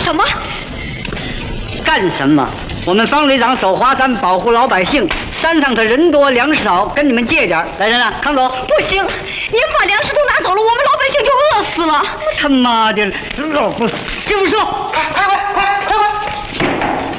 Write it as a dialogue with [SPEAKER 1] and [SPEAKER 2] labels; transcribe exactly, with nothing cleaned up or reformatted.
[SPEAKER 1] 什么？
[SPEAKER 2] 干什么？我们方旅长守华山，保护老百姓。山上的人多粮少，跟你们借点。来人啊，康总！
[SPEAKER 1] 不行，您把粮食都拿走了，我们老百姓就饿死了。
[SPEAKER 2] 他妈的，老不行不说，
[SPEAKER 3] 快快快快！